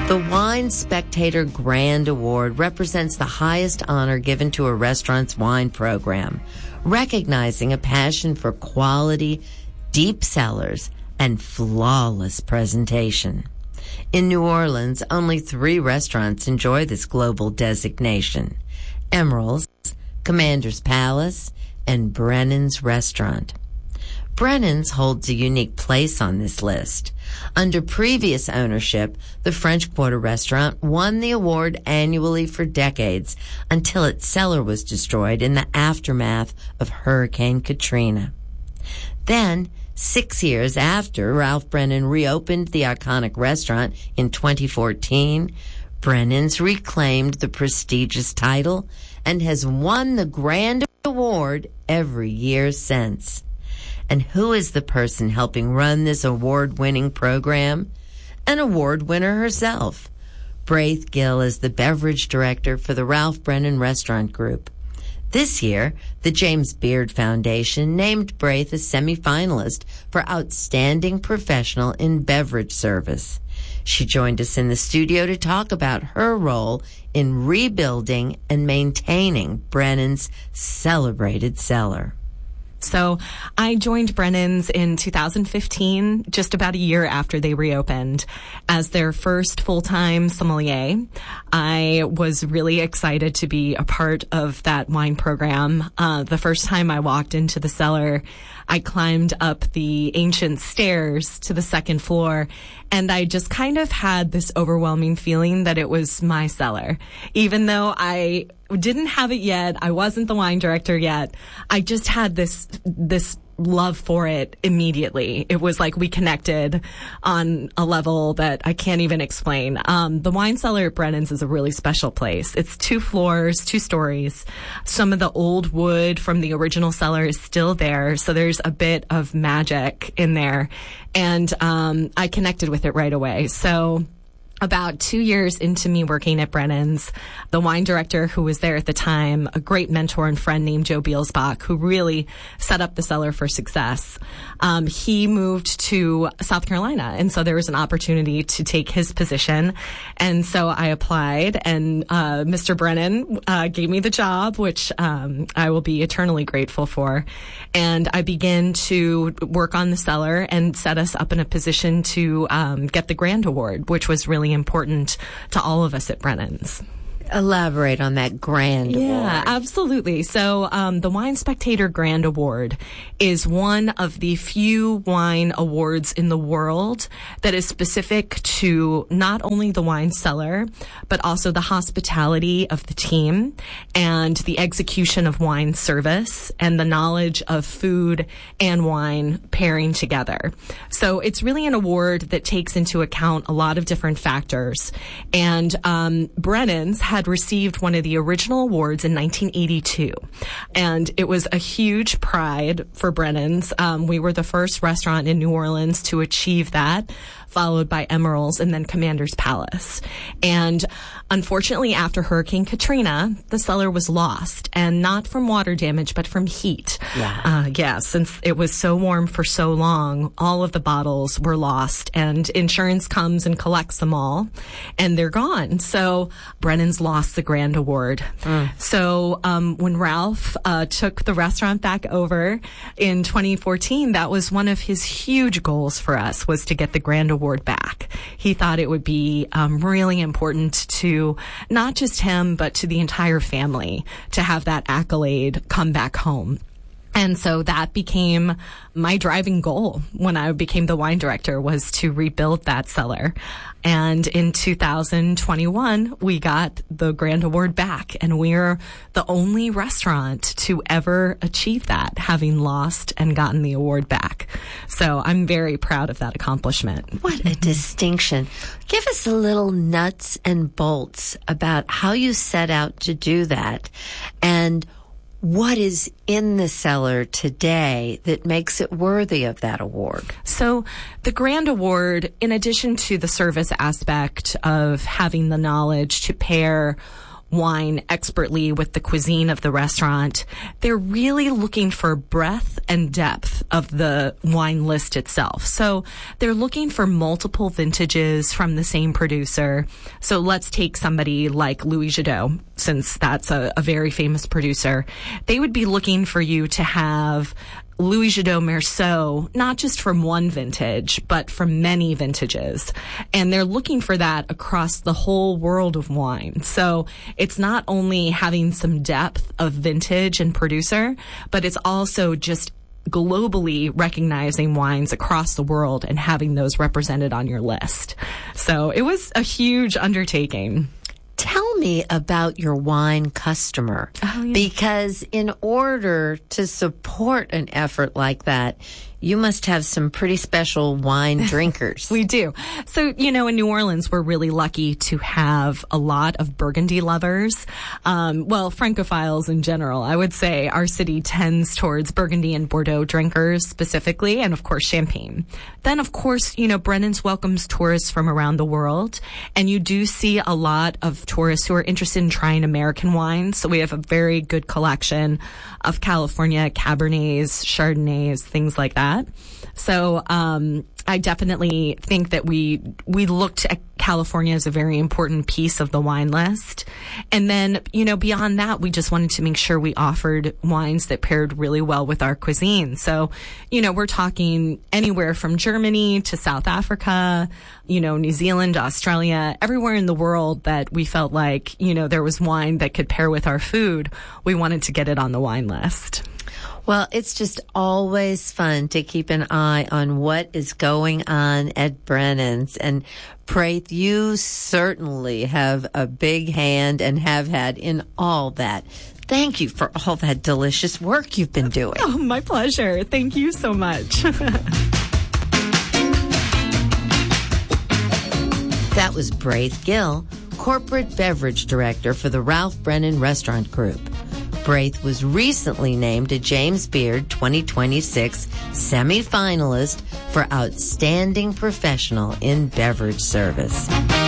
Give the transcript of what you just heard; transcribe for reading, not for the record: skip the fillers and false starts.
The Wine Spectator Grand Award represents the highest honor given to a restaurant's wine program, recognizing a passion for quality, deep cellars, and flawless presentation. In New Orleans, only 3 restaurants enjoy this global designation: Emeril's, Commander's Palace, and Brennan's Restaurant. Brennan's holds a unique place on this list. Under previous ownership, the French Quarter restaurant won the award annually for decades until its cellar was destroyed in the aftermath of Hurricane Katrina. Then, 6 years after Ralph Brennan reopened the iconic restaurant in 2014, Brennan's reclaimed the prestigious title and has won the Grand Award every year since. And who is the person helping run this award-winning program? An award winner herself. Braith Gill is the beverage director for the Ralph Brennan Restaurant Group. This year, the James Beard Foundation named Braith a semifinalist for Outstanding Professional in Beverage Service. She joined us in the studio to talk about her role in rebuilding and maintaining Brennan's celebrated cellar. So I joined Brennan's in 2015, just about a year after they reopened, as their first full-time sommelier. I was really excited to be a part of that wine program. The first time I walked into the cellar, I climbed up the ancient stairs to the second floor, and I just kind of had this overwhelming feeling that it was my cellar. Even though I didn't have it yet, I wasn't the wine director yet, I just had this love for it immediately. It was like we connected on a level that I can't even explain. The wine cellar at Brennan's is a really special place. It's 2 floors, 2 stories. Some of the old wood from the original cellar is still there, so there's a bit of magic in there. And I connected with it right away. So about 2 years into me working at Brennan's, the wine director who was there at the time, a great mentor and friend named Joe Bielsbach, who really set up the cellar for success, he moved to South Carolina. And so there was an opportunity to take his position. And so I applied, and Mr. Brennan gave me the job, which I will be eternally grateful for. And I began to work on the cellar and set us up in a position to get the Grand Award, which was really important to all of us at Brennan's. Elaborate on that Grand Award. Yeah, absolutely. So the Wine Spectator Grand Award is one of the few wine awards in the world that is specific to not only the wine cellar, but also the hospitality of the team and the execution of wine service and the knowledge of food and wine pairing together. So it's really an award that takes into account a lot of different factors. And Brennan's had received one of the original awards in 1982. And it was a huge pride for Brennan's. We were the first restaurant in New Orleans to achieve that, followed by Emeril's and then Commander's Palace. And unfortunately, after Hurricane Katrina, the cellar was lost, and not from water damage, but from heat. Yeah. Since it was so warm for so long, all of the bottles were lost, and insurance comes and collects them all, and they're gone. So Brennan's lost the Grand Award. So when Ralph took the restaurant back over in 2014, that was one of his huge goals for us, was to get the Grand Award back. He thought it would be really important to not just him, but to the entire family to have that accolade come back home. And so that became my driving goal when I became the wine director, was to rebuild that cellar. And in 2021, we got the Grand Award back, and we're the only restaurant to ever achieve that, having lost and gotten the award back. So I'm very proud of that accomplishment. What a distinction. Give us a little nuts and bolts about how you set out to do that, and what is in the cellar today that makes it worthy of that award? So the Grand Award, in addition to the service aspect of having the knowledge to pair wine expertly with the cuisine of the restaurant. They're really looking for breadth and depth of the wine list itself. So they're looking for multiple vintages from the same producer. So let's take somebody like Louis Jadot, since that's a very famous producer. They would be looking for you to have Louis Jadot Meursault, not just from one vintage, but from many vintages. And they're looking for that across the whole world of wine. So it's not only having some depth of vintage and producer, but it's also just globally recognizing wines across the world and having those represented on your list. So it was a huge undertaking. Tell me about your wine customer, because in order to support an effort like that, you must have some pretty special wine drinkers. We do. So, in New Orleans, we're really lucky to have a lot of Burgundy lovers. Francophiles in general. I would say our city tends towards Burgundy and Bordeaux drinkers specifically, and of course, Champagne. Then, of course, Brennan's welcomes tourists from around the world, and you do see a lot of tourists who are interested in trying American wines. So we have a very good collection of California Cabernets, Chardonnays, things like that. So I definitely think that we looked at California as a very important piece of the wine list. And then, beyond that, we just wanted to make sure we offered wines that paired really well with our cuisine. So, we're talking anywhere from Germany to South Africa, New Zealand, Australia, everywhere in the world that we felt like, there was wine that could pair with our food. We wanted to get it on the wine list. Well, it's just always fun to keep an eye on what is going on at Brennan's. And Praith, you certainly have a big hand and have had in all that. Thank you for all that delicious work you've been doing. Oh, my pleasure. Thank you so much. That was Braith Gill, Corporate Beverage Director for the Ralph Brennan Restaurant Group. Braith was recently named a James Beard 2026 semi-finalist for Outstanding Professional in Beverage Service.